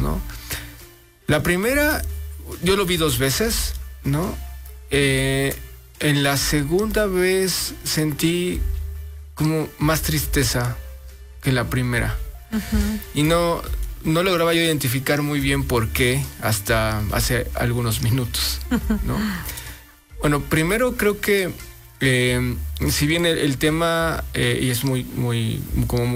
¿no? La primera, yo lo vi 2 veces, ¿no? En la segunda vez sentí como más tristeza que la primera. Uh-huh. Y no lograba yo identificar muy bien por qué hasta hace algunos minutos, ¿no? Bueno, primero creo que si bien el tema y es muy como